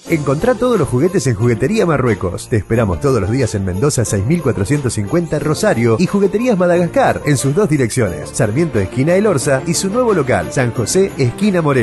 Encontrá todos los juguetes en Juguetería Marruecos. Te esperamos todos los días en Mendoza 6450 Rosario y Jugueterías Madagascar en sus dos direcciones, Sarmiento esquina El Orza y su nuevo local, San José esquina Moreno.